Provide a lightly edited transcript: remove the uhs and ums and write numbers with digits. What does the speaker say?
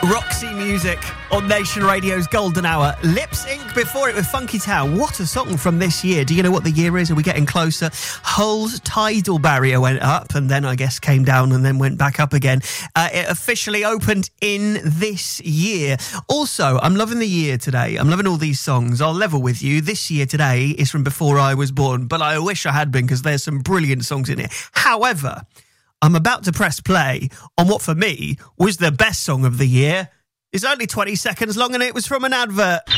Roxy Music on Nation Radio's Golden Hour. Lip Sync before it with Funky Town. What a song from this year. Do you know what the year is? Are we getting closer? Hull's tidal barrier went up and then I guess came down and then went back up again. It officially opened in this year. Also, I'm loving the year today. I'm loving all these songs. I'll level with you. This year today is from before I was born, but I wish I had been because there's some brilliant songs in it. However, I'm about to press play on what for me was the best song of the year. It's only 20 seconds long and it was from an advert.